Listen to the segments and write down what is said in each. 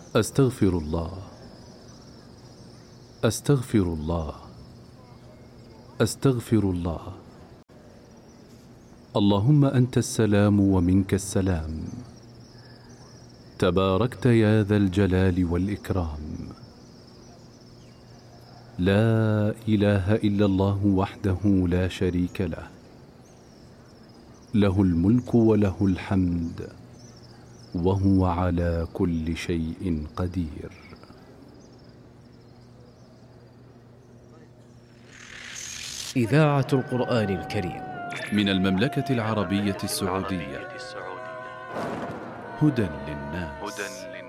أستغفر الله، أستغفر الله، أستغفر الله. اللهم أنت السلام ومنك السلام، تباركت يا ذا الجلال والإكرام. لا إله إلا الله وحده لا شريك له، له الملك وله الحمد وهو على كل شيء قدير. إذاعة القرآن الكريم من المملكة العربية السعودية. هدى للناس.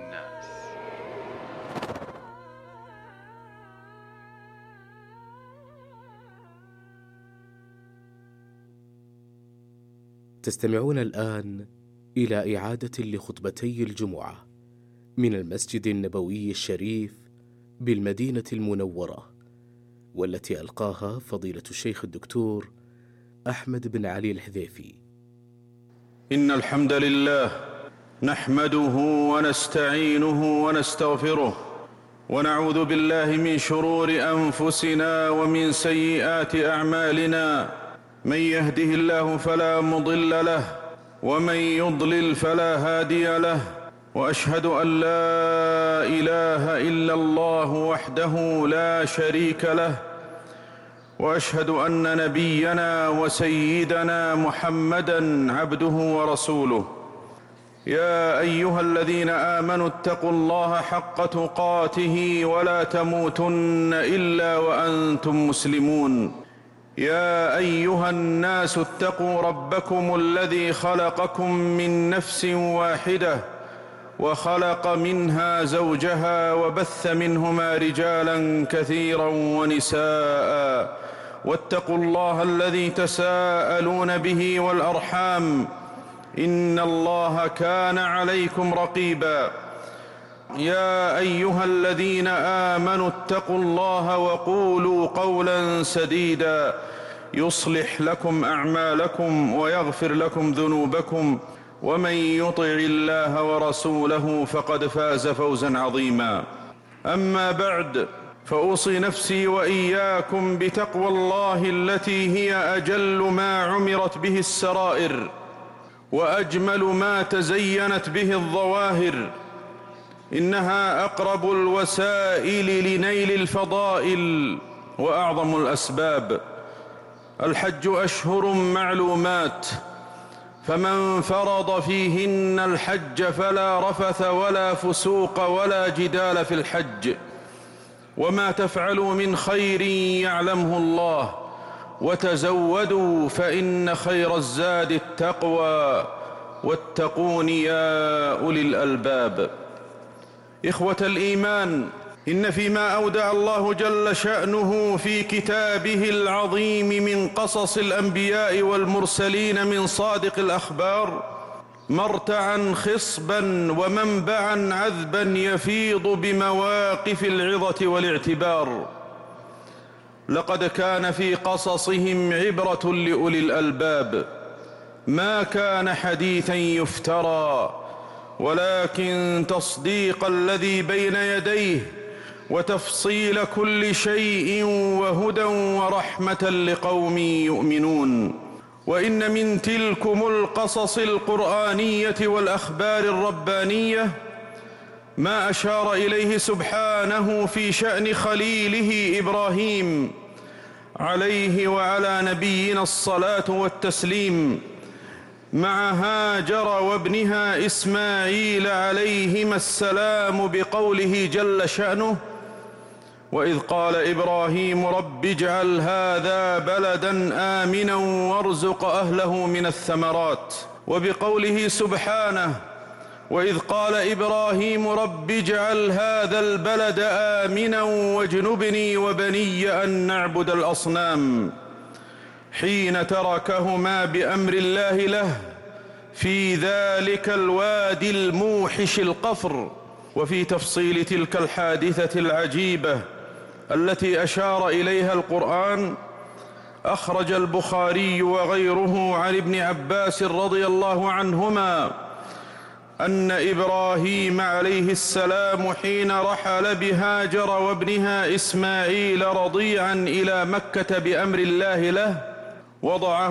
تستمعون الآن إلى إعادة لخطبتي الجمعة من المسجد النبوي الشريف بالمدينة المنورة، والتي ألقاها فضيلة الشيخ الدكتور أحمد بن علي الحذيفي. إن الحمد لله نحمده ونستعينه ونستغفره، ونعوذ بالله من شرور أنفسنا ومن سيئات أعمالنا. من يهده الله فلا مضل له، ومن يضلل فلا هادي له. وأشهد أن لا إله إلا الله وحده لا شريك له، وأشهد أن نبينا وسيدنا محمدًا عبده ورسوله. يا أيها الذين آمنوا اتقوا الله حق تقاته ولا تموتن إلا وأنتم مسلمون. يا أيها الناس اتقوا ربكم الذي خلقكم من نفس واحدة، وخلق منها زوجها، وبث منهما رجالا كثيرا ونساء. واتقوا الله الذي تساءلون به والأرحام، إن الله كان عليكم رقيبا. يا أيها الذين آمنوا اتقوا الله وقولوا قولا سديدا يصلح لكم أعمالكم ويغفر لكم ذنوبكم، ومن يطع الله ورسوله فقد فاز فوزا عظيما. أما بعد، فأوصي نفسي وإياكم بتقوى الله التي هي أجل ما عمرت به السرائر، وأجمل ما تزينت به الظواهر. إنها أقرب الوسائل لنيل الفضائل وأعظم الأسباب. الحج أشهر معلومات، فمن فرض فيهن الحج فلا رفث ولا فسوق ولا جدال في الحج. وما تفعلوا من خير يعلمه الله، وتزودوا فإن خير الزاد التقوى، واتقون يا أولي الألباب. إخوة الإيمان، إن فيما أودع الله جل شأنه في كتابه العظيم من قصص الأنبياء والمرسلين من صادق الأخبار مرتعا خصبا ومنبعا عذبا يفيض بمواقف العظة والاعتبار. لقد كان في قصصهم عبرة لأولي الألباب، ما كان حديثا يفترى، ولكن تصديق الذي بين يديه وتفصيل كل شيء وهدى ورحمة لقوم يؤمنون. وإن من تلكم القصص القرآنية والأخبار الربانية ما أشار إليه سبحانه في شأن خليله إبراهيم عليه وعلى نبينا الصلاة والتسليم، مع هاجر وابنها إسماعيل عليهما السلام بقوله جل شأنه: وإذ قال إبراهيم رب اجعل هذا بلدا آمنا وارزق أهله من الثمرات. وبقوله سبحانه: وإذ قال إبراهيم رب اجعل هذا البلد آمنا واجنبني وبني أن نعبد الأصنام، حين تركهما بأمر الله له في ذلك الوادي الموحش القفر. وفي تفصيل تلك الحادثة العجيبة التي أشار إليها القرآن، أخرج البخاري وغيره عن ابن عباس رضي الله عنهما أن إبراهيم عليه السلام حين رحل بهاجر وابنها إسماعيل رضيعا إلى مكة بأمر الله له وضعه